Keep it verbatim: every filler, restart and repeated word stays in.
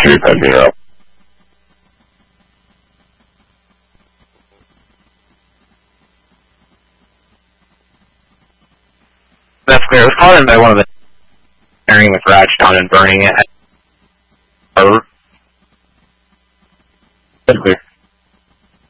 two five zero. That's clear. It was called in by one of the tearing the garage down and burning it. That's clear.